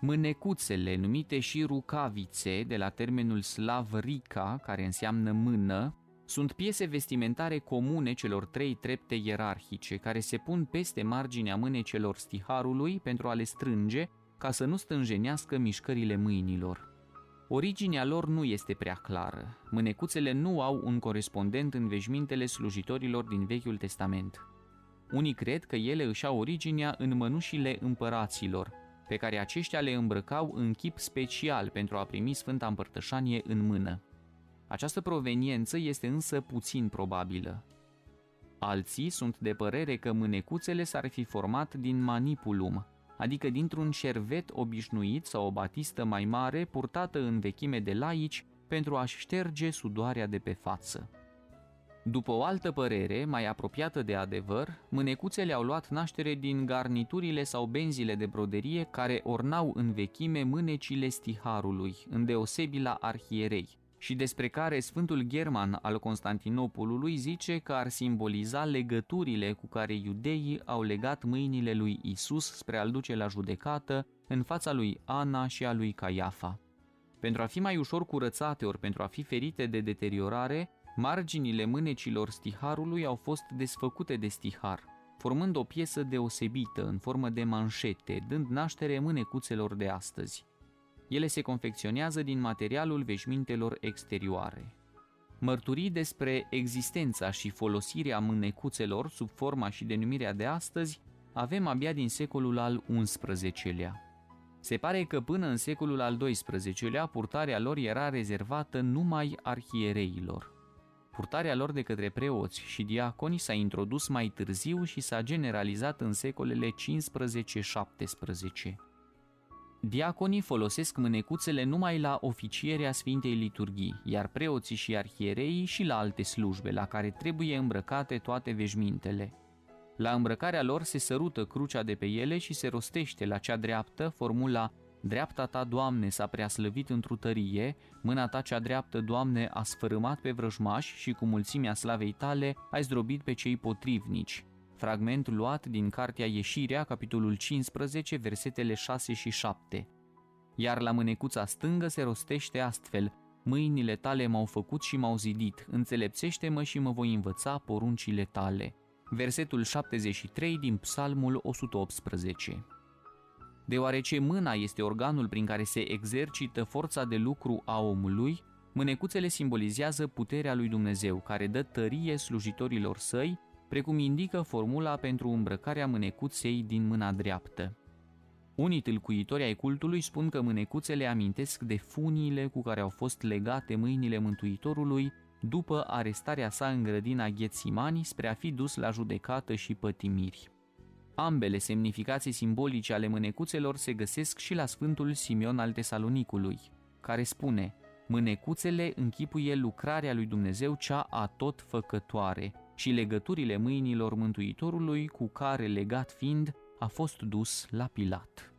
Mânecuțele, numite și rucavițe, de la termenul slav rica, care înseamnă mână, sunt piese vestimentare comune celor 3 trepte ierarhice, care se pun peste marginea mânecelor stiharului pentru a le strânge, ca să nu stânjenească mișcările mâinilor. Originea lor nu este prea clară. Mânecuțele nu au un corespondent în veșmintele slujitorilor din Vechiul Testament. Unii cred că ele își au originea în mănușile împăraților, pe care aceștia le îmbrăcau în chip special pentru a primi Sfânta Împărtășanie în mână. Această proveniență este însă puțin probabilă. Alții sunt de părere că mânecuțele s-ar fi format din manipulum, adică dintr-un șervet obișnuit sau o batistă mai mare purtată în vechime de laici pentru a-și șterge sudoarea de pe față. După o altă părere, mai apropiată de adevăr, mânecuțele au luat naștere din garniturile sau benzile de broderie care ornau în vechime mânecile stiharului, îndeosebi la arhierei, și despre care Sfântul German al Constantinopolului zice că ar simboliza legăturile cu care iudeii au legat mâinile lui Isus spre a-l duce la judecată în fața lui Ana și a lui Caiafa. Pentru a fi mai ușor curățate ori pentru a fi ferite de deteriorare, marginile mânecilor stiharului au fost desfăcute de stihar, formând o piesă deosebită în formă de manșete, dând naștere mânecuțelor de astăzi. Ele se confecționează din materialul veșmintelor exterioare. Mărturii despre existența și folosirea mânecuțelor sub forma și denumirea de astăzi avem abia din secolul al XI-lea. Se pare că până în secolul al XII-lea purtarea lor era rezervată numai arhiereilor. Purtarea lor de către preoți și diaconi s-a introdus mai târziu și s-a generalizat în secolele 15-17. Diaconii folosesc mânecuțele numai la oficierea Sfintei Liturghii, iar preoții și arhiereii și la alte slujbe, la care trebuie îmbrăcate toate veșmintele. La îmbrăcarea lor se sărută crucea de pe ele și se rostește la cea dreaptă formula: dreapta ta, Doamne, s-a preaslăvit într-o tărie, mâna ta cea dreaptă, Doamne, a sfărâmat pe vrăjmași și cu mulțimea slavei tale ai zdrobit pe cei potrivnici. Fragment luat din Cartea Ieșirea, capitolul 15, versetele 6 și 7. Iar la mânecuța stângă se rostește astfel: mâinile tale m-au făcut și m-au zidit, înțelepțește-mă și mă voi învăța poruncile tale. Versetul 73 din Psalmul 118. Deoarece mâna este organul prin care se exercită forța de lucru a omului, mânecuțele simbolizează puterea lui Dumnezeu, care dă tărie slujitorilor săi, precum indică formula pentru îmbrăcarea mânecuței din mâna dreaptă. Unii tâlcuitori ai cultului spun că mânecuțele amintesc de funiile cu care au fost legate mâinile Mântuitorului după arestarea sa în grădina Ghetsimani spre a fi dus la judecată și pătimiri. Ambele semnificații simbolice ale mânecuțelor se găsesc și la Sfântul Simeon al Tesalonicului, care spune: mânecuțele închipuie lucrarea lui Dumnezeu cea atotfăcătoare și legăturile mâinilor Mântuitorului, cu care, legat fiind, a fost dus la Pilat.